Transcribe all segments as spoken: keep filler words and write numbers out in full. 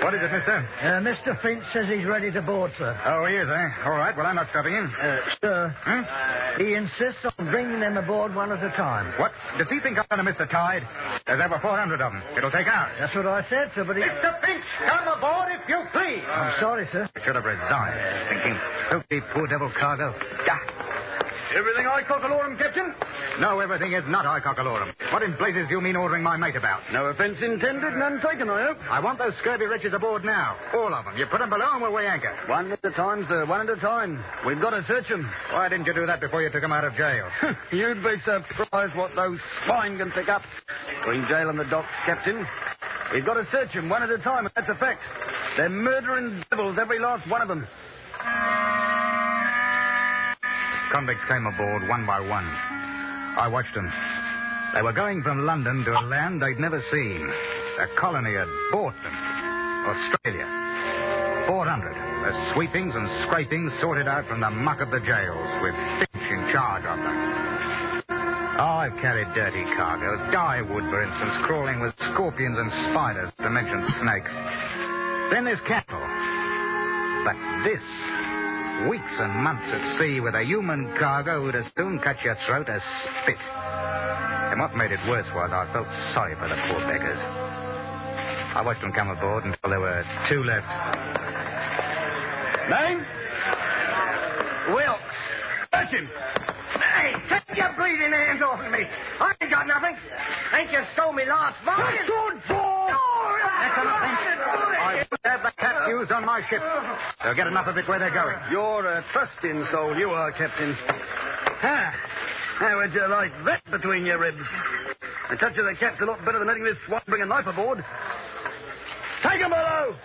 What is it, mister? Uh, Mister Finch says he's ready to board, sir. Oh, he is, eh? All right, well, I'm not stopping him. Uh, sir, Huh? he insists on bringing them aboard one at a time. What? Does he think I'm going to miss the tide? There's over four hundred of them. It'll take hours. That's what I said, sir, but he... Mister Finch, come aboard if you please. I'm sorry, sir. I should have resigned. Thinking, filthy poor devil cargo. Ah. Everything I cockalorum, Captain? No, everything is not I cockalorum. What in blazes do you mean ordering my mate about? No offence intended, none taken, I hope. I want those scurvy wretches aboard now. All of them. You put them below and we'll weigh anchor. One at a time, sir, one at a time. We've got to search them. Why didn't you do that before you took them out of jail? You'd be surprised what those swine can pick up. Between jail and the docks, Captain. We've got to search them one at a time, and that's a fact. They're murdering devils, every last one of them. Convicts came aboard one by one. I watched them. They were going from London to a land they'd never seen. A colony had bought them. Australia. Four hundred. The sweepings and scrapings sorted out from the muck of the jails, with Finch in charge of them. Oh, I've carried dirty cargo. Dyewood, for instance, crawling with scorpions and spiders, to mention snakes. Then there's cattle. But this... weeks and months at sea with a human cargo who'd as soon cut your throat as spit. And what made it worse was I felt sorry for the poor beggars. I watched them come aboard until there were two left. Name? Will. Search him. Hey, take your bleeding hands off of me. I ain't got nothing. Ain't you stole me last night? That's your jaw! That's enough, Finch. I would have the cat used on my ship. They'll get enough of it where they're going. You're a trusting soul, you are, Captain. Ah, how would you like that between your ribs? A touch of the cat's a lot better than letting this swine bring a knife aboard. Take him below!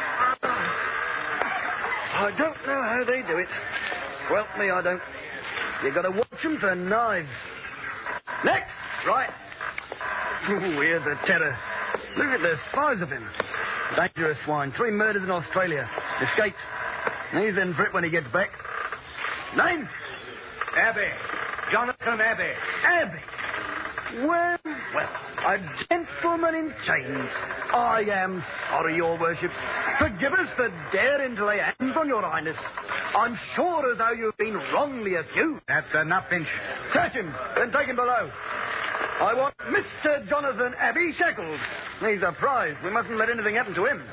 I don't know how they do it. Well, me, I don't. You got to watch them for knives. Next! Right. Ooh, here's a terror. Look at the size of him. Dangerous swine. Three murders in Australia. Escaped. He's in for it when he gets back. Name? Abbey. Jonathan Abbey. Abbey. Well, well, a gentleman in chains. I am sorry, your worship. Forgive us for daring to lay hands on your highness. I'm sure as though you've been wrongly accused. That's enough, Finch. Search him, then take him below. I want Mister Jonathan Abbey shackled. He's a prize. We mustn't let anything happen to him.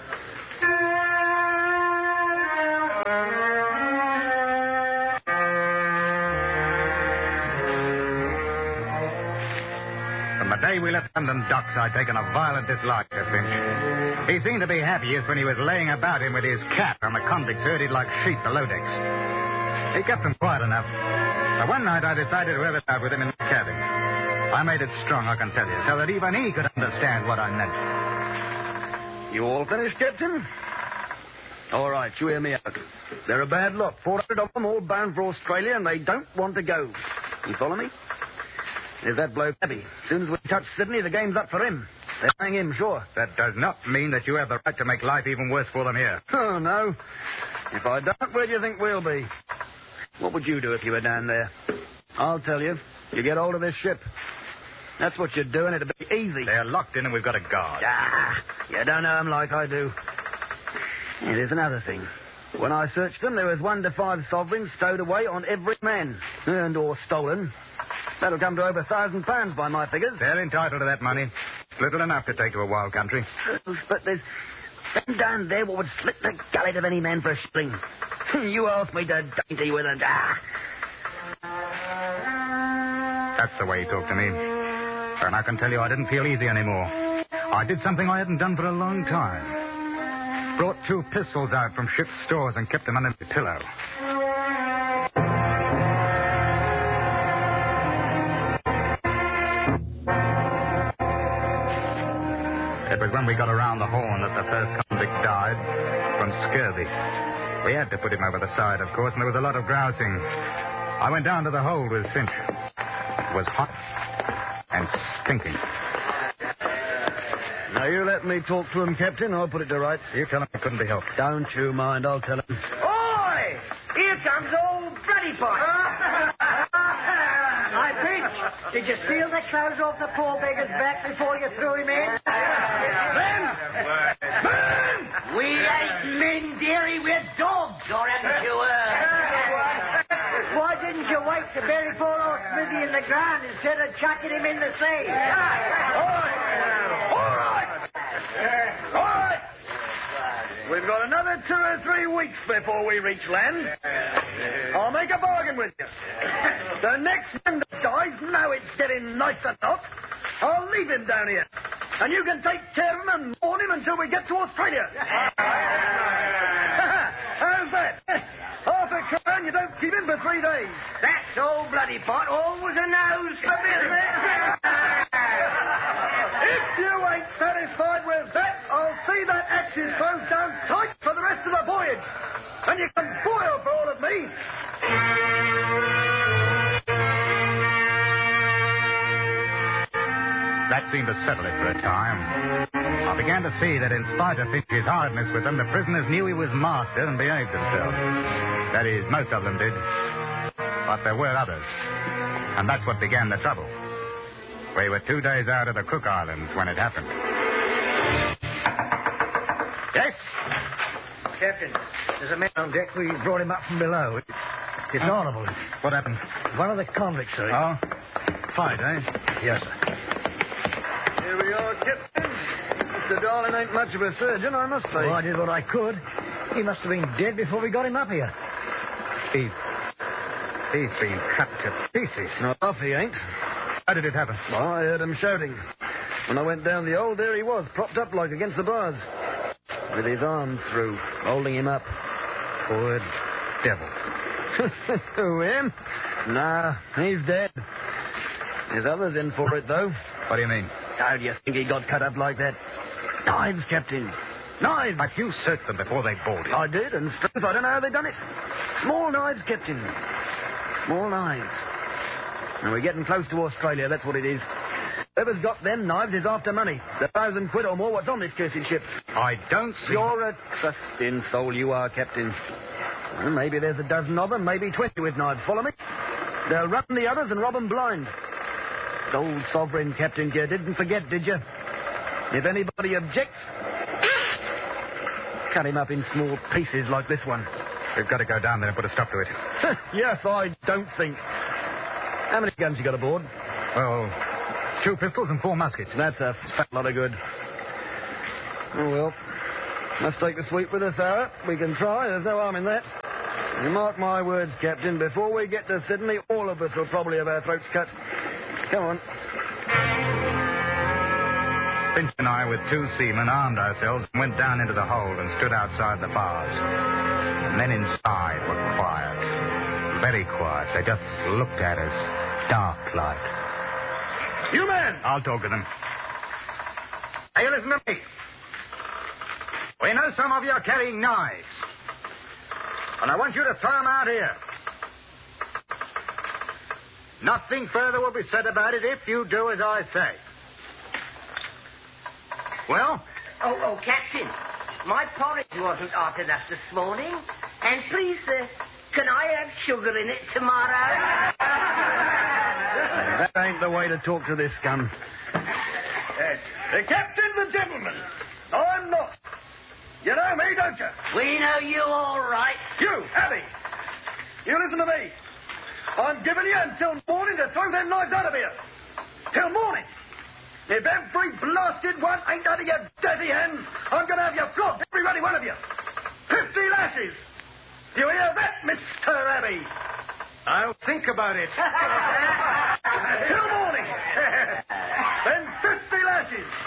From the day we left London docks, I'd taken a violent dislike to Finch. He seemed to be happiest when he was laying about him with his cat on the convicts herded like sheep below decks. He kept them quiet enough. But one night I decided to have it out with him in the cabin. I made it strong, I can tell you, so that even he could understand what I meant. You all finished, Captain? All right, you hear me out. They're a bad lot. four hundred of them all bound for Australia, and they don't want to go. You follow me? There's that bloke, Abbey. As soon as we touch Sydney, the game's up for him. They'll hang him, sure. That does not mean that you have the right to make life even worse for them here. Oh, no. If I don't, where do you think we'll be? What would you do if you were down there? I'll tell you. You get hold of this ship. That's what you're doing. It'll be easy. They're locked in and we've got a guard. Ah, you don't know them like I do. Yeah, there's another thing. When I searched them, there was one to five sovereigns stowed away on every man. Earned or stolen. That'll come to over a thousand pounds by my figures. They're entitled to that money. It's little enough to take to a wild country. But there's them down there what would slit the gullet of any man for a shilling. You asked me to dainty with it. Ah. That's the way he talked to me. And I can tell you I didn't feel easy anymore. I did something I hadn't done for a long time. Brought two pistols out from ship's stores and kept them under the pillow. It was when we got around the Horn that the first convict died from scurvy. We had to put him over the side, of course, and there was a lot of grousing. I went down to the hold with Finch. It was hot and stinking. Now, you let me talk to him, Captain. I'll put it to rights. You tell him it couldn't be helped. Don't you mind. I'll tell him. Oi! Here comes old Bloody Pot. Hi, Finch. Did you steal the clothes off the poor beggar's back before you threw him in? Ben! Ben! We baby in the ground instead of chucking him in the sea. All right. All right. All right. We've got another two or three weeks before we reach land. I'll make a bargain with you. The next man that dies, now it's getting nice and hot, I'll leave him down here. And you can take care of him and mourn him until we get to Australia. How's that? Half a crown, you don't keep him for three days. That's all bloody pot. Always a nose for business. If you ain't satisfied with that, I'll see that axe is closed down tight for the rest of the voyage. And you can boil for all of me. That seemed to settle it for a time. I began to see that in spite of Finch's hardness with them, the prisoners knew he was master and behaved themselves. That is, most of them did. But there were others. And that's what began the trouble. We were two days out of the Cook Islands when it happened. Yes? Captain, there's a man on deck. We brought him up from below. It's, it's Huh? horrible. What happened? One of the convicts, sir. Oh? Fight, eh? Yes, sir. Here we are, Captain. Mister Darling ain't much of a surgeon, I must say. Well, I did what I could. He must have been dead before we got him up here. He... He's been cut to pieces. No, off he ain't. How did it happen? Well, I heard him shouting. When I went down the hole, there he was, propped up like against the bars. With his arms through, holding him up. Poor devil. Who, him? Nah, he's dead. There's others in for it, though. What do you mean? How do you think he got cut up like that? Knives, Captain. Knives. But you searched them before they boarded. I did, and strength, I don't know how they done it. Small knives, Captain. Small knives. And we're getting close to Australia, that's what it is. Whoever's got them knives is after money. The thousand quid or more what's on this cursed ship. I don't see... You're a trusting soul, you are, Captain. Well, maybe there's a dozen of them, maybe twenty with knives. Follow me? They'll run the others and rob them blind. Old sovereign, Captain, you didn't forget, did you? If anybody objects, cut him up in small pieces like this one. We've got to go down there and put a stop to it. Yes, I don't think. How many guns you got aboard? Well, two pistols and four muskets. That's a fat lot of good. Oh, well. Must take the sweep with us, Sarah. We can try. There's no harm in that. You mark my words, Captain. Before we get to Sydney, all of us will probably have our throats cut. Come on. Finch and I, with two seamen, armed ourselves and went down into the hold and stood outside the bars. Men inside were quiet. Very quiet. They just looked at us. Dark like. You men! I'll talk to them. Hey, listen to me. We know some of you are carrying knives. And I want you to throw them out here. Nothing further will be said about it if you do as I say. Well? Oh, oh, Captain, my porridge wasn't hot enough this morning. And please, uh, can I have sugar in it tomorrow? That ain't the way to talk to this scum. Yes. The captain's a gentleman. I'm not. You know me, don't you? We know you all right. You, Abby. You listen to me. I'm giving you until morning to throw them knives out of here. Till morning. If every blasted one ain't out of your dirty hands, I'm going to have you flogged, every bloody one of you. Fifty lashes. Do you hear that, Mister Abbey? I'll think about it. Till morning. Then fifty lashes.